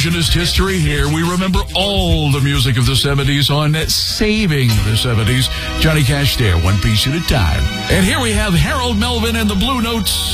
Revisionist History. Here we remember all the music of the 70s on Saving the 70s. Johnny Cash there, one piece at a time. And here we have Harold Melvin and the Blue Notes.